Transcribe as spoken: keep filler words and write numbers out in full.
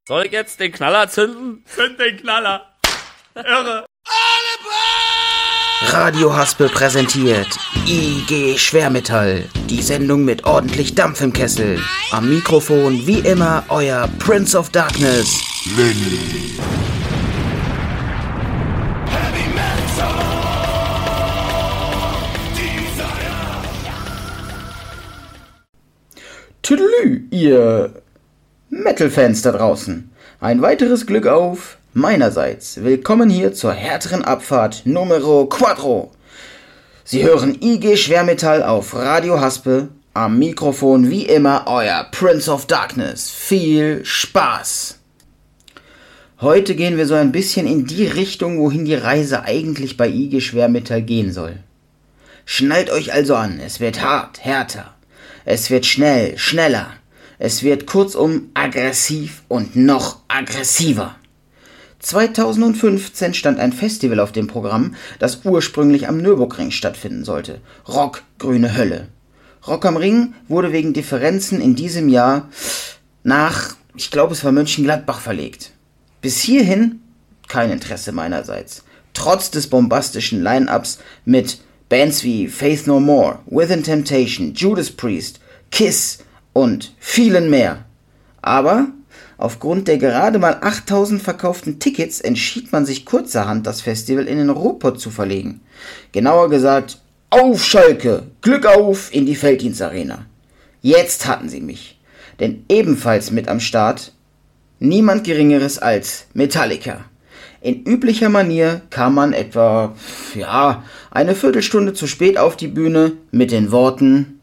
Soll ich jetzt den Knaller zünden? Zünd den Knaller. Irre. Radio Haspel präsentiert I G Schwermetall, die Sendung mit ordentlich Dampf im Kessel. Am Mikrofon wie immer euer Prince of Darkness, Lenny. Tüdelü, ihr Metal-Fans da draußen. Ein weiteres Glück auf meinerseits. Willkommen hier zur härteren Abfahrt Numero Quattro. Sie hören I G Schwermetall auf Radio Haspel. Am Mikrofon wie immer euer Prince of Darkness. Viel Spaß! Heute gehen wir so ein bisschen in die Richtung, wohin die Reise eigentlich bei I G Schwermetall gehen soll. Schnallt euch also an, es wird hart, härter. Es wird schnell, schneller. Es wird kurzum aggressiv und noch aggressiver. zweitausendfünfzehn stand ein Festival auf dem Programm, das ursprünglich am Nürburgring stattfinden sollte. Rock, grüne Hölle. Rock am Ring wurde wegen Differenzen in diesem Jahr nach, ich glaube es war Mönchengladbach verlegt. Bis hierhin kein Interesse meinerseits. Trotz des bombastischen Line-Ups mit Bands wie Faith No More, Within Temptation, Judas Priest, Kiss und vielen mehr. Aber aufgrund der gerade mal achttausend verkauften Tickets entschied man sich kurzerhand, das Festival in den Ruhrpott zu verlegen. Genauer gesagt, auf Schalke, Glück auf in die Felddienstarena. Jetzt hatten sie mich. Denn ebenfalls mit am Start niemand Geringeres als Metallica. In üblicher Manier kam man etwa, ja, eine Viertelstunde zu spät auf die Bühne mit den Worten: